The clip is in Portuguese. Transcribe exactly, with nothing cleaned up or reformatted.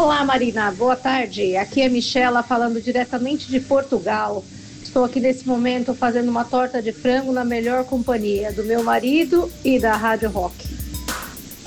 Olá, Marina, boa tarde. Aqui é Michela falando diretamente de Portugal. Estou aqui nesse momento fazendo uma torta de frango na melhor companhia do meu marido e da Rádio Rock.